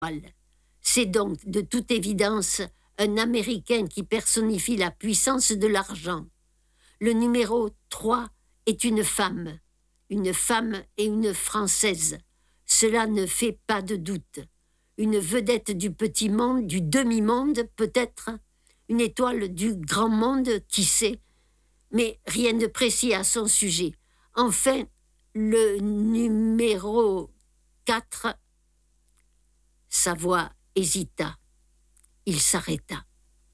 C'est donc, de toute évidence, un Américain qui personnifie la puissance de l'argent. Le numéro 3 est une femme et une Française. Cela ne fait pas de doute. Une vedette du petit monde, du demi-monde peut-être, une étoile du grand monde, qui sait, mais rien de précis à son sujet. Enfin, le numéro 4, sa voix hésita. Il s'arrêta.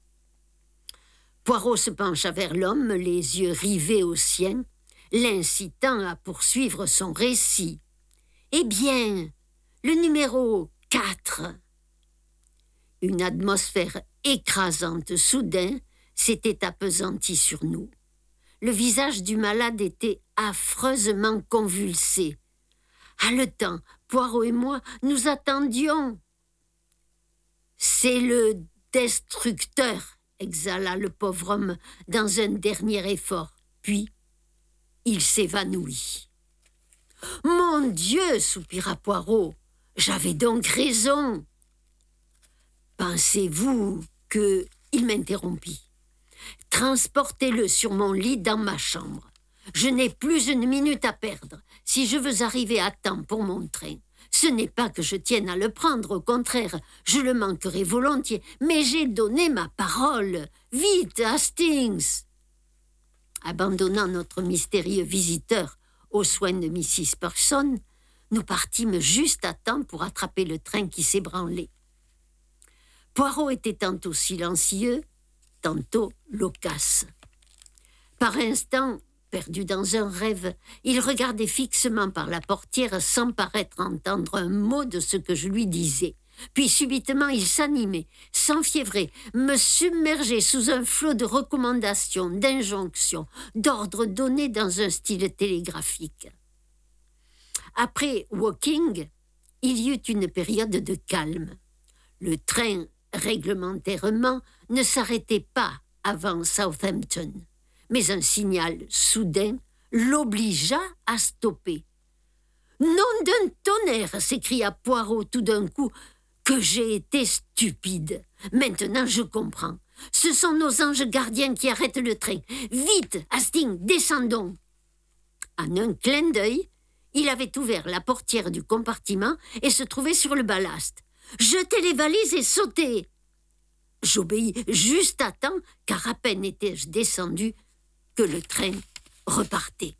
Poirot se pencha vers l'homme, les yeux rivés aux siens, l'incitant à poursuivre son récit. « Eh bien, le numéro 4 !» Une atmosphère écrasante soudain s'était appesantie sur nous. Le visage du malade était affreusement convulsé. Haletant, Poirot et moi, nous attendions. « C'est le destructeur !» exhala le pauvre homme dans un dernier effort. Puis, il s'évanouit. « Mon Dieu !» soupira Poirot. « J'avais donc raison. » Pensez-vous que... Il m'interrompit. « Transportez-le sur mon lit dans ma chambre. Je n'ai plus une minute à perdre si je veux arriver à temps pour mon train. Ce n'est pas que je tienne à le prendre, au contraire, je le manquerai volontiers, mais j'ai donné ma parole. Vite, Hastings !» Abandonnant notre mystérieux visiteur aux soins de Mrs. Person, nous partîmes juste à temps pour attraper le train qui s'ébranlait. Poirot était tantôt silencieux, tantôt loquace. Par instants, perdu dans un rêve, il regardait fixement par la portière sans paraître entendre un mot de ce que je lui disais. Puis subitement il s'animait, s'enfiévrait, me submergeait sous un flot de recommandations, d'injonctions, d'ordres donnés dans un style télégraphique. Après Woking, il y eut une période de calme. Le train, réglementairement, ne s'arrêtait pas avant Southampton, mais un signal soudain l'obligea à stopper. « Nom d'un tonnerre !» s'écria Poirot tout d'un coup. « Que j'ai été stupide. Maintenant je comprends. Ce sont nos anges gardiens qui arrêtent le train. Vite, Hastings, descendons !» En un clin d'œil, il avait ouvert la portière du compartiment et se trouvait sur le ballast. « Jetez les valises et sautez !» J'obéis juste à temps, car à peine étais-je descendu que le train repartait.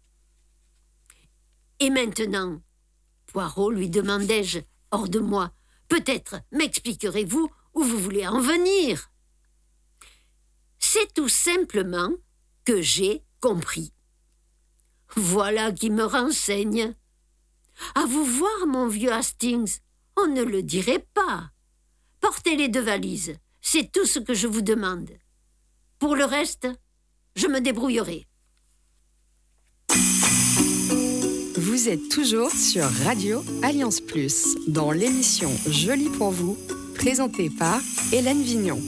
« Et maintenant, Poirot, lui demandai-je, hors de moi, peut-être m'expliquerez-vous où vous voulez en venir ? C'est tout simplement que j'ai compris. Voilà qui me renseigne. À vous voir, mon vieux Hastings, on ne le dirait pas. Portez les 2 valises, c'est tout ce que je vous demande. Pour le reste, je me débrouillerai. Vous êtes toujours sur Radio Alliance Plus, dans l'émission Je lis pour vous, présentée par Hélène Vignon.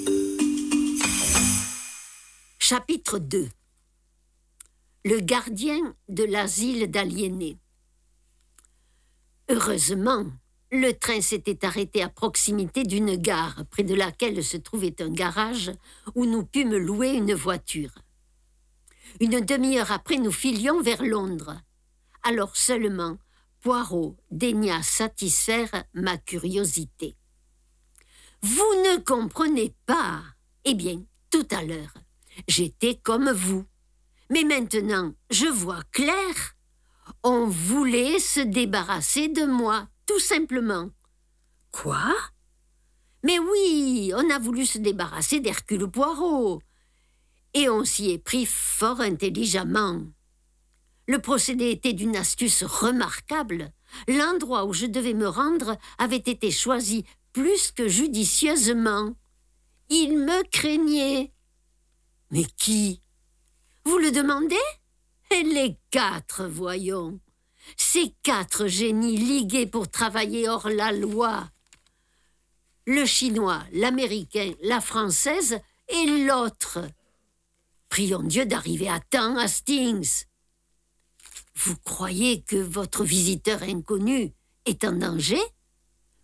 Chapitre 2. Le gardien de l'asile d'aliénés. Heureusement, le train s'était arrêté à proximité d'une gare, près de laquelle se trouvait un garage où nous pûmes louer une voiture. Une demi-heure après, nous filions vers Londres. Alors seulement, Poirot daigna satisfaire ma curiosité. « Vous ne comprenez pas. Eh bien, tout à l'heure, j'étais comme vous. Mais maintenant, je vois clair. On voulait se débarrasser de moi, tout simplement. » « Quoi ? » ?»« Mais oui, on a voulu se débarrasser d'Hercule Poirot. Et on s'y est pris fort intelligemment. Le procédé était d'une astuce remarquable. L'endroit où je devais me rendre avait été choisi plus que judicieusement. Il me craignait. « Mais qui ? Vous le demandez ? Les 4, voyons. Ces 4 génies ligués pour travailler hors la loi. Le Chinois, l'Américain, la Française et l'autre. Prions Dieu d'arriver à temps, Hastings. Vous croyez que votre visiteur inconnu est en danger ?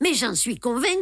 Mais j'en suis convaincue.